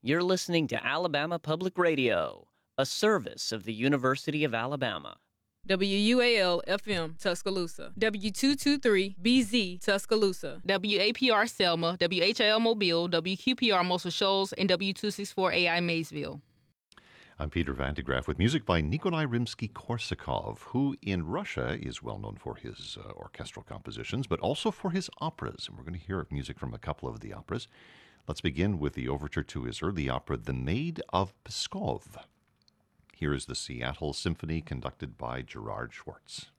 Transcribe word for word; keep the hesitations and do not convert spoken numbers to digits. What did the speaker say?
You're listening to Alabama Public Radio, a service of the University of Alabama. W U A L F M Tuscaloosa, W two twenty-three B Z Tuscaloosa, W A P R Selma, W H L Mobile, W Q P R Muscle Shoals, and W two sixty-four A I Maysville. I'm Peter Vandegraff with music by Nikolai Rimsky-Korsakov, who in Russia is well known for his uh, orchestral compositions, but also for his operas. And we're going to hear music from a couple of the operas. Let's begin with the overture to his early opera, The Maid of Pskov. Here is the Seattle Symphony conducted by Gerard Schwartz.